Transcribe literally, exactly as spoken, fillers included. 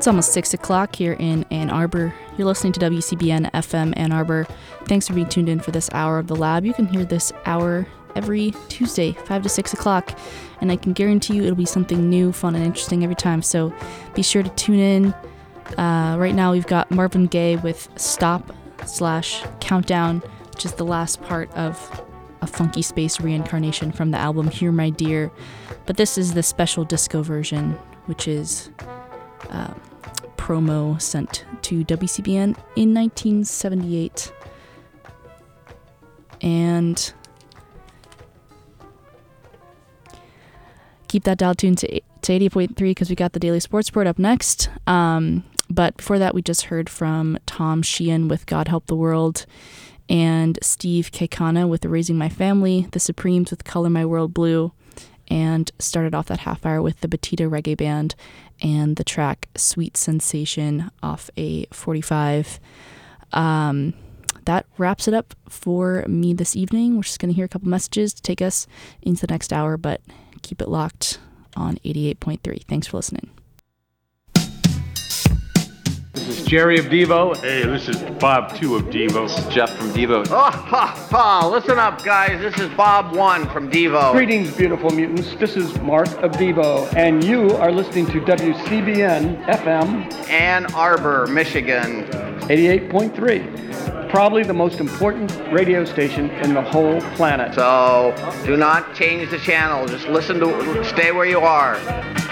It's almost six o'clock here in Ann Arbor. You're listening to W C B N F M Ann Arbor. Thanks for being tuned in for this hour of The Lab. You can hear this hour every Tuesday, five to six o'clock, and I can guarantee you it'll be something new, fun, and interesting every time. So be sure to tune in. Uh, right now we've got Marvin Gaye with Stop slash Countdown, which is the last part of a Funky Space reincarnation from the album Here My Dear. But this is the special disco version, which is uh, promo sent to W C B N in nineteen seventy-eight. And keep that dial tuned to, to eighty point three because we got the Daily Sports Report up next. Um, but before that, we just heard from Tom Sheehan with God Help the World, and Steve Kaikana with Raising My Family, The Supremes with Color My World Blue, and started off that half hour with the Batita Reggae Band and the track Sweet Sensation off a forty-five. Um, that wraps it up for me this evening. We're just going to hear a couple messages to take us into the next hour, but keep it locked on eighty-eight point three. Thanks for listening. This is Jerry of Devo. Hey, this is Bob two of Devo. This is Jeff from Devo. Oh, ha, ha. Listen up, guys. This is Bob one from Devo. Greetings, beautiful mutants. This is Mark of Devo, and you are listening to W C B N F M Ann Arbor, Michigan. eighty-eight point three. Probably the most important radio station in the whole planet. So do not change the channel. Just listen to, stay where you are.